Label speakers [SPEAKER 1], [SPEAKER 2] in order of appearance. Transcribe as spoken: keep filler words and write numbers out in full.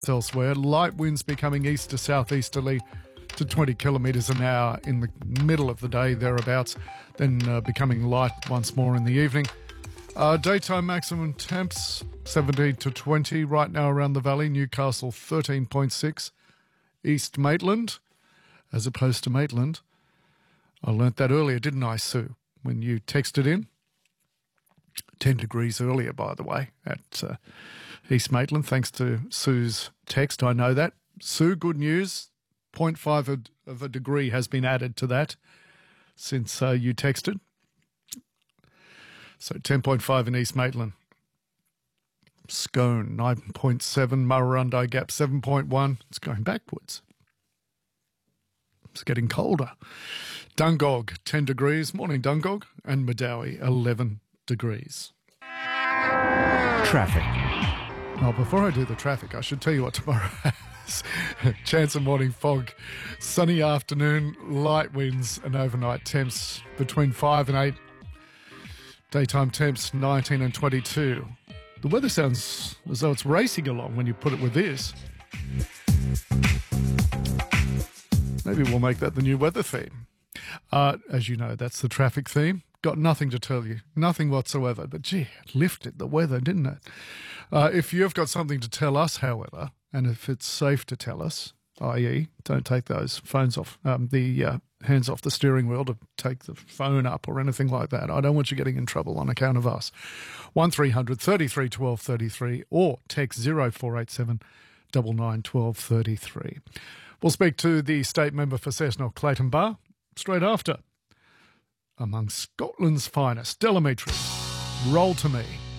[SPEAKER 1] Elsewhere, light winds becoming east to southeasterly to twenty kilometres an hour in the middle of the day, thereabouts, then uh, becoming light once more in the evening. Uh, daytime maximum temps seventeen to twenty right now around the valley. Newcastle thirteen point six. East Maitland, as opposed to Maitland. I learnt that earlier, didn't I, Sue, when you texted in? ten degrees earlier, by the way, at uh, East Maitland, thanks to Sue's text. I know that. Sue, good news. zero point five of a degree has been added to that since uh, you texted. So ten point five in East Maitland. Scone, nine point seven. Murrurundi Gap, seven point one. It's going backwards. It's getting colder. Dungog, ten degrees. Morning, Dungog. And Madawi, eleven degrees.
[SPEAKER 2] Traffic.
[SPEAKER 1] Well, before I do the traffic, I should tell you what tomorrow has. Chance of morning fog, sunny afternoon, light winds and overnight temps between five and eight. Daytime temps nineteen and twenty-two. The weather sounds as though it's racing along when you put it with this. Maybe we'll make that the new weather theme. Uh, as you know, that's the traffic theme. Got nothing to tell you, nothing whatsoever. But gee, it lifted the weather, didn't it? Uh, if you've got something to tell us, however, and if it's safe to tell us, that is, don't take those phones off, um, the uh, hands off the steering wheel to take the phone up or anything like that. I don't want you getting in trouble on account of us. one three hundred thirty-three twelve thirty-three or text zero four eight seven nine nine one two three three. We'll speak to the state member for Cessnock, Clayton Barr, straight after. Among Scotland's finest, Delamitri, Roll to Me.